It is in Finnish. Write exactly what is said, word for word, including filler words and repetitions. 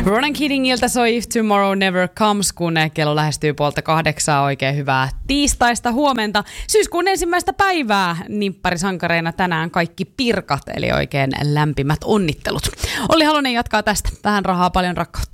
Ronan Keatingiltä soi If Tomorrow Never Comes, kun kello lähestyy puolta kahdeksaa. Oikein hyvää tiistaista huomenta. Syyskuun ensimmäistä päivää nimpparisankareina tänään kaikki pirkat, eli oikein lämpimät onnittelut. Olli Halonen jatkaa tästä. Vähän rahaa, paljon rakkautta.